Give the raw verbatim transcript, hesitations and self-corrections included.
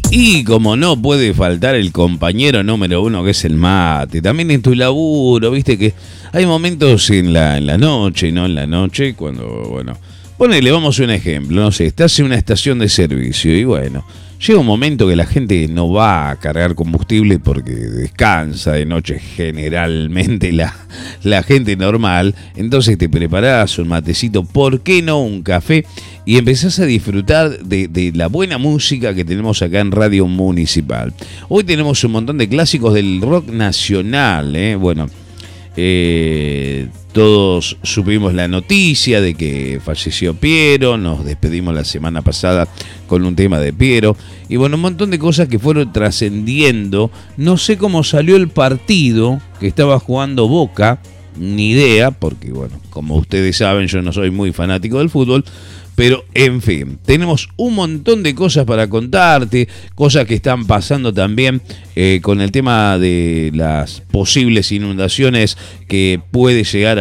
Y como no puede faltar el compañero número uno, que es el mate. También en tu laburo, viste que hay momentos en la, en la noche, ¿no? En la noche, cuando, bueno, ponele, vamos a un ejemplo, no sé, estás en una estación de servicio y bueno, llega un momento que la gente no va a cargar combustible porque descansa de noche generalmente la, la gente normal. Entonces te preparás un matecito, ¿por qué no un café? Y empezás a disfrutar de, de la buena música que tenemos acá en Radio Municipal. Hoy tenemos un montón de clásicos del rock nacional, ¿eh? Bueno, eh, todos supimos la noticia de que falleció Piero, nos despedimos la semana pasada con un tema de Piero, y bueno, un montón de cosas que fueron trascendiendo. No sé cómo salió el partido que estaba jugando Boca, ni idea, porque bueno, como ustedes saben, yo no soy muy fanático del fútbol. Pero, en fin, tenemos un montón de cosas para contarte, cosas que están pasando también eh, con el tema de las posibles inundaciones que puede llegar a